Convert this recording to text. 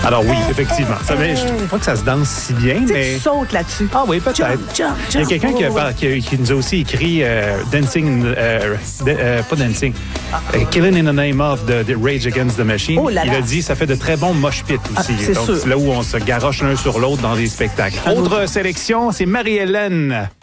Alors oui, effectivement. Je trouve pas que ça se danse si bien, mais... Tu sautes là-dessus. Ah oui, peut-être. Il y a quelqu'un qui nous a aussi écrit Dancing, pas Dancing, Killing in the Name of the Rage Against the Machine. Oh là là. Il a dit ça fait de très bons mosh pits aussi. C'est Donc, sûr. c'est là où on se garoche l'un sur l'autre dans des spectacles. Autre sélection, c'est Marie-Hélène.